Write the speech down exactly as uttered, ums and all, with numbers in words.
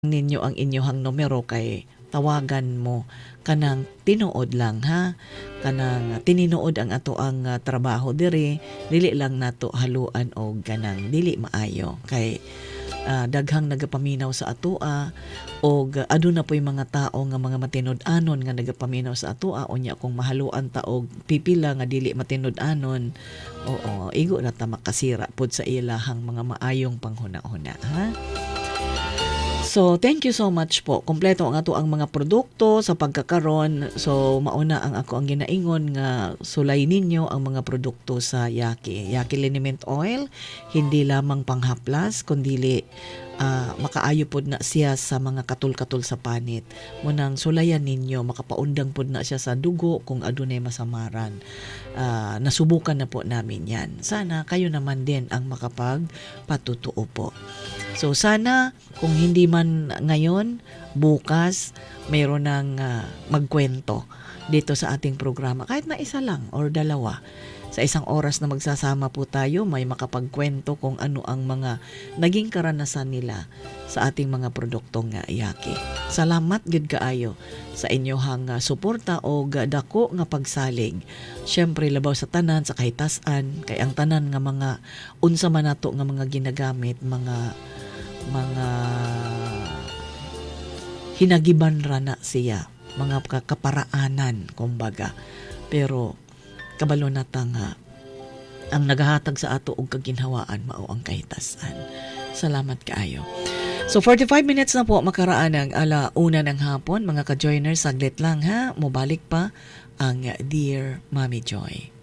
ninyo ang inyohang numero kay tawagan mo kanang tinuod lang ha, kanang tininuod ang ato ang uh, trabaho diri, dili lang nato haluan og kanang dili maayo kay uh, daghang nagapaminaw sa atoa og uh, aduna po'y mga tao nga mga matinud-anon nga nagapaminaw sa atoa unya kung mahaluan ta og pipila nga dili matinud-anon, oo igo na ta makasira pud sa ilahang mga maayong panghuna-huna ha. So, thank you so much po. Kompleto ang ato ang mga produkto sa pagkakaron. So, mauna ang ako ang ginaingon nga sulay ninyo ang mga produkto sa Yaki. Yaki Liniment Oil, hindi lamang panghaplas, kundi uh, makaayo pod na siya sa mga katul-katul sa panit. Munang sulayan ninyo, makapaundang pod na siya sa dugo kung adunay masamaran. Uh, nasubukan na po namin yan. Sana kayo naman din ang makapagpatutuo po. So sana kung hindi man ngayon, bukas mayroon ng uh, magkwento dito sa ating programa. Kahit na isa lang or dalawa. Sa isang oras na magsasama po tayo, may makapagkwento kung ano ang mga naging karanasan nila sa ating mga produktong uh, Yaki. Salamat gid kaayo sa inyohang uh, suporta o dako nga pagsalig. Syempre labaw sa tanan sa kahitasan, kay ang tanan nga mga unsa man nato nga mga ginagamit, mga mga hinagiban ra na siya, mga kaparaanan kumbaga, pero kabalo na ta nga ang nagahatag sa ato og kaginhawaan mao ang kahitasan. Salamat kaayo. So forty-five minutes na po makaraan ang ala una ng hapon mga ka-joiners, saglit lang ha, mobalik pa ang Dear Mommy Joy.